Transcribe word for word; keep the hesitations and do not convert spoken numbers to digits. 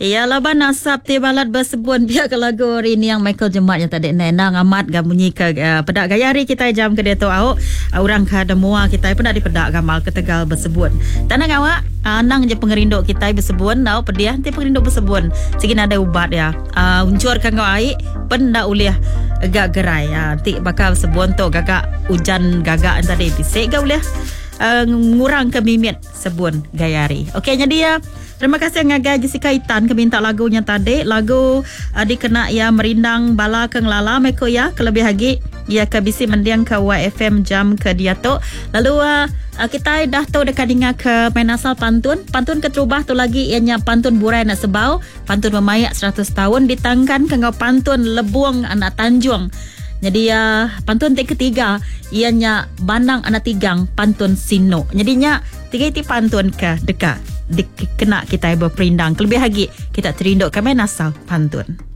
Ya laban nasab ti balat bersebun biar ke lagu hari ni yang Michael Jemat yang tadi nenang amat gam bunyi ke uh, pedak gayari kita jam ke dia tu au uh, orang ka demua kita pun dah dipedak gamal ke Tegal bersebun. Tanang awak anang je pengerinduk kita bersebun tau pediah ti pengerinduk bersebun. Sigin ada ubat ya. Uh, uncur kan kau ai pen dak uliah agak gerai ya. Ti bakal bersebun tu gagak hujan gagak tadi bisik gak uliah uh, ngurang ke mimit sebun gayari. Okey jadi ya. Terima kasih ngagai Jessica Itan ke minta lagunya tadi. Lagu uh, dikena ya merindang bala keng lala meko ya kelebih lagi ya ke bisi mendiang ke Y F M jam ke dia tu. Lalu uh, kita dah tahu dekat dengar ke main asal pantun. Pantun keterubah tu lagi ianya pantun burai nak sebau, pantun memayak seratus tahun ditangkan ke ngau pantun lebuang anak Tanjung. Jadi ya uh, pantun tik ketiga ianya banang anak tigang pantun sino. Jadinya tiga ti pantun ke dekat Dik, kena kita berperindang. Lebih lagi kita terinduk ke main asal pantun.